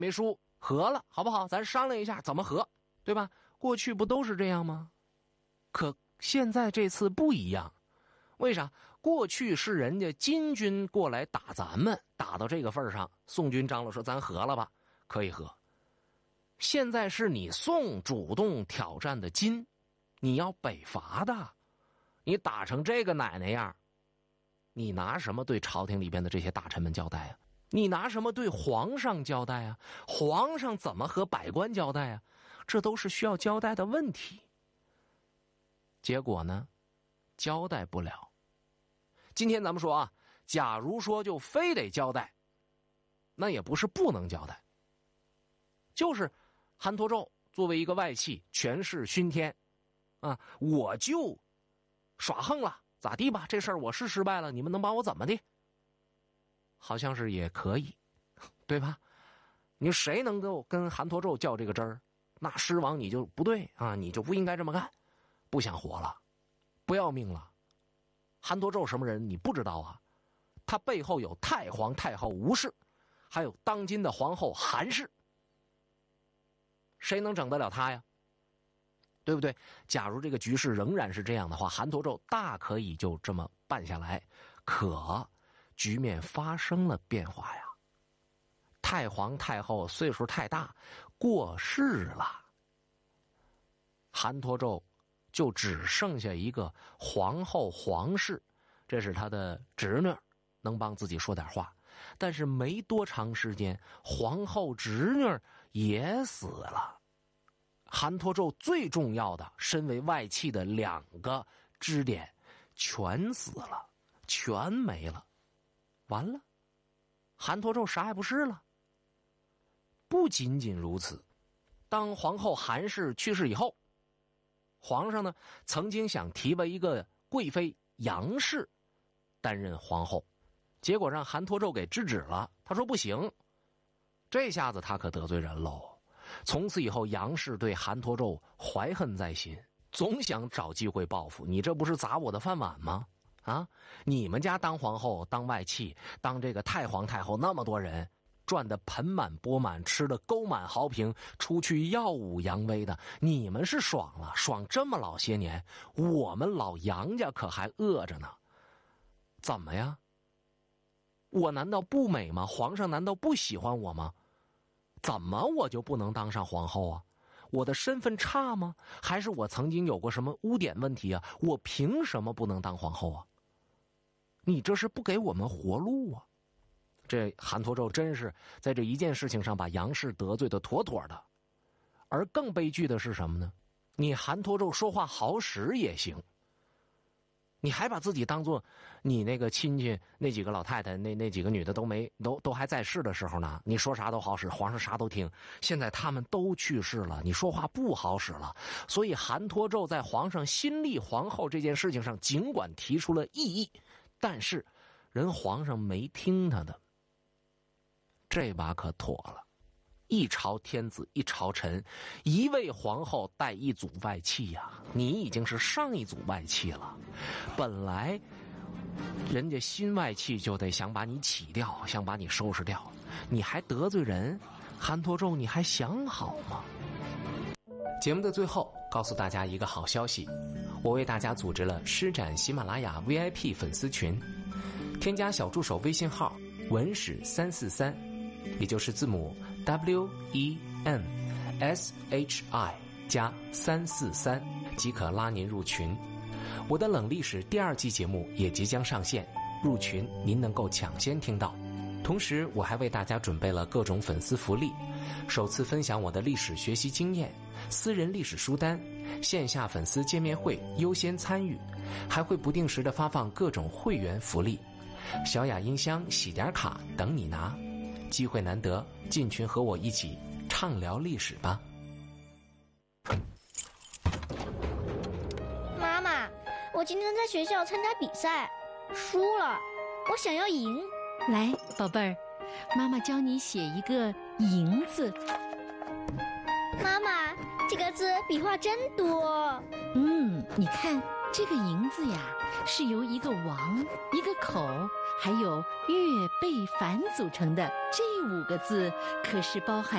没输，和了，好不好？咱商量一下怎么和，对吧？过去不都是这样吗？可现在这次不一样，为啥？过去是人家金军过来打咱们，打到这个份上，宋军张罗说咱和了吧，可以和。现在是你宋主动挑战的金，你要北伐的，你打成这个奶奶样，你拿什么对朝廷里边的这些大臣们交代啊？你拿什么对皇上交代啊？皇上怎么和百官交代啊？这都是需要交代的问题。结果呢，交代不了。今天咱们说啊，假如说就非得交代，那也不是不能交代，就是韩侂胄作为一个外戚，权势熏天啊，我就耍横了，咋地吧？这事儿我是失败了，你们能把我怎么的？好像是也可以，对吧？你谁能够跟韩侂胄较这个真儿？那狮王你就不对啊，你就不应该这么干，不想活了，不要命了。韩侂胄什么人你不知道啊？他背后有太皇太后吴氏，还有当今的皇后韩氏，谁能整得了他呀？对不对？假如这个局势仍然是这样的话，韩侂胄大可以就这么办下来，可局面发生了变化呀。太皇太后岁数太大，过世了，韩侂胄就只剩下一个皇后皇氏，这是他的侄女，能帮自己说点话。但是没多长时间，皇后侄女也死了。韩侂胄最重要的身为外戚的2个支点全死了，全没了，完了，韩侂胄啥也不是了。不仅仅如此，当皇后韩氏去世以后，皇上呢曾经想提拔一个贵妃杨氏担任皇后，结果让韩侂胄给制止了。他说不行，这下子他可得罪人喽。从此以后，杨氏对韩侂胄怀恨在心，总想找机会报复。你这不是砸我的饭碗吗？啊，你们家当皇后、当外戚、当这个太皇太后，那么多人赚得盆满钵满，吃得沟满壕平，出去耀武扬威的，你们是爽了，爽这么老些年，我们老杨家可还饿着呢。怎么呀？我难道不美吗？皇上难道不喜欢我吗？怎么我就不能当上皇后啊？我的身份差吗？还是我曾经有过什么污点问题啊？我凭什么不能当皇后啊？你这是不给我们活路啊！这韩侂胄真是在这一件事情上把杨氏得罪的妥妥的。而更悲剧的是什么呢？你韩侂胄说话好使也行，你还把自己当做你那个亲戚那几个老太太那几个女的都还在世的时候呢，你说啥都好使，皇上啥都听。现在他们都去世了，你说话不好使了。所以韩侂胄在皇上新立皇后这件事情上尽管提出了异议，但是人皇上没听他的。这把可妥了，一朝天子一朝臣，一位皇后带一组外戚呀，你已经是上一组外戚了。本来人家新外戚就得想把你起掉，想把你收拾掉，你还得罪人，韩侂胄你还想好吗？节目的最后告诉大家一个好消息，我为大家组织了施展喜马拉雅 VIP 粉丝群，添加小助手微信号文史343，也就是字母WENSHI 加343，即可拉您入群。我的冷历史第2季节目也即将上线，入群您能够抢先听到。同时我还为大家准备了各种粉丝福利，首次分享我的历史学习经验，私人历史书单，线下粉丝见面会优先参与，还会不定时的发放各种会员福利，小雅音箱、喜点卡等你拿。机会难得，进群和我一起畅聊历史吧。 妈妈，我今天在学校参加比赛，输了，我想要赢。 来，宝贝儿，妈妈教你写一个赢字。 妈妈，这个字笔画真多。 你看这个赢字呀，是由一个王、一个口还有月、贝、凡组成的，这5个字可是包含